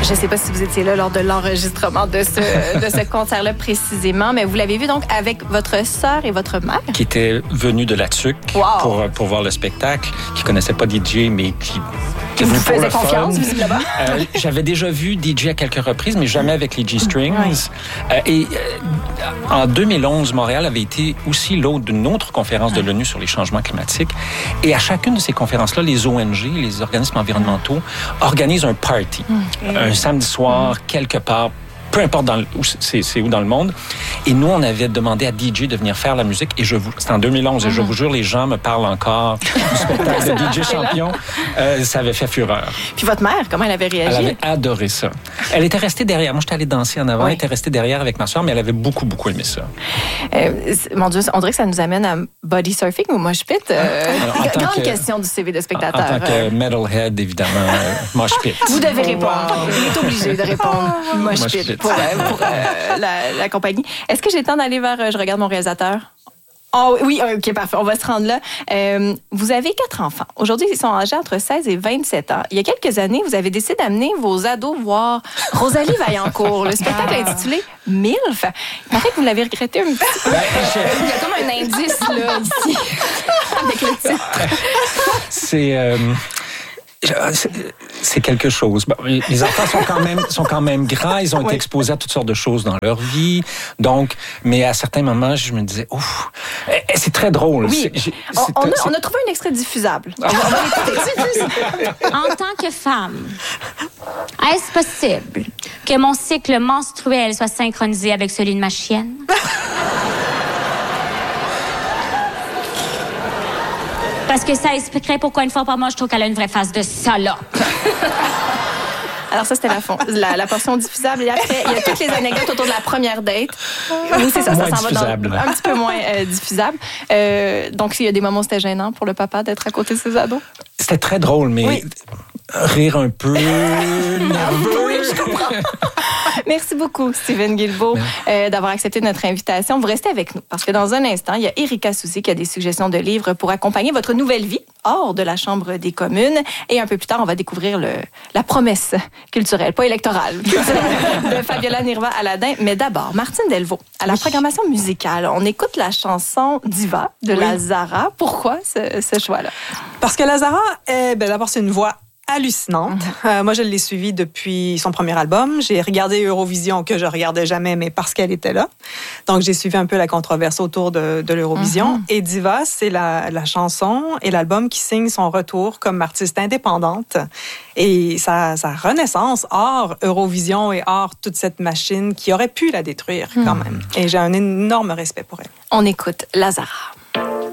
Je ne sais pas si vous étiez là lors de l'enregistrement de ce concert-là précisément, mais vous l'avez vu donc avec votre sœur et votre mère. Qui était venue de la TUC pour voir le spectacle, qui ne connaissait pas DJ, mais qui vous faisait confiance, visiblement. J'avais déjà vu DJ à quelques reprises, mais jamais avec les G-Strings. En 2011, Montréal avait été aussi l'hôte d'une autre conférence de l'ONU sur les changements climatiques. Et à chacune de ces conférences-là, les ONG, les organismes environnementaux, organisent un party. Un samedi soir, quelque part, peu importe c'est où dans le monde. Et nous, on avait demandé à DJ de venir faire la musique. Et c'était en 2011. Et je vous jure, les gens me parlent encore du spectacle de DJ Champion. Ça avait fait fureur. Puis votre mère, comment elle avait réagi? Elle avait adoré ça. Elle était restée derrière. Moi, j'étais allée danser en avant. Elle était restée derrière avec ma soeur, mais elle avait beaucoup, beaucoup aimé ça. Mon Dieu, on dirait que ça nous amène à body surfing ou mosh pit. Grande question du CV de spectateur. En tant que metalhead, évidemment, mosh pit. Vous devez répondre. Vous êtes obligé de répondre. Mosh pit. Pour la compagnie. Est-ce que j'ai le temps d'aller vers... je regarde mon réalisateur. Oh oui, OK, parfait. On va se rendre là. Vous avez 4 enfants. Aujourd'hui, ils sont âgés entre 16 et 27 ans. Il y a quelques années, vous avez décidé d'amener vos ados voir Rosalie Vaillancourt, le spectacle intitulé MILF. Il paraît que vous l'avez regretté un petit peu. Il y a comme un indice, là, ici, avec le titre. C'est quelque chose. Les enfants sont quand même grands. Ils ont été exposés à toutes sortes de choses dans leur vie. Donc, mais à certains moments, je me disais, ouf, c'est très drôle. Oui. On a trouvé un extrait diffusable. On va l'écouter. En tant que femme, est-ce possible que mon cycle menstruel soit synchronisé avec celui de ma chienne? Parce que ça expliquerait pourquoi une fois par mois, je trouve qu'elle a une vraie face de salope. Alors ça, c'était la portion diffusable. Et après, il y a toutes les anecdotes autour de la première date. Oui, c'est ça, ça s'en va dans un petit peu moins diffusable. Donc, il y a des moments où c'était gênant pour le papa d'être à côté de ses ados. C'était très drôle, mais rire un peu nerveux. Oui, je comprends. Merci beaucoup, Steven Guilbeault, d'avoir accepté notre invitation. Vous restez avec nous, parce que dans un instant, il y a Erika Soucy qui a des suggestions de livres pour accompagner votre nouvelle vie hors de la Chambre des communes. Et un peu plus tard, on va découvrir la promesse culturelle, pas électorale, de Fabiola Nirva-Aladin. Mais d'abord, Martine Delvaux, à la programmation musicale, on écoute la chanson Diva de la Zara. Pourquoi ce choix-là? Parce que la Zara, d'abord, c'est une voix hallucinante. Moi, je l'ai suivie depuis son premier album. J'ai regardé Eurovision, que je regardais jamais, mais parce qu'elle était là. Donc, j'ai suivi un peu la controverse autour de l'Eurovision. Et Diva, c'est la chanson et l'album qui signe son retour comme artiste indépendante. Et sa renaissance hors Eurovision et hors toute cette machine qui aurait pu la détruire quand même. Et j'ai un énorme respect pour elle. On écoute la Zara.